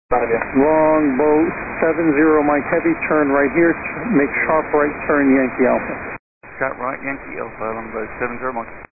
Longbow 70 Mike Heavy, turn right here, make sharp right turn Yankee Alpha. Sharp right Yankee Alpha, Longbow 70 Mike.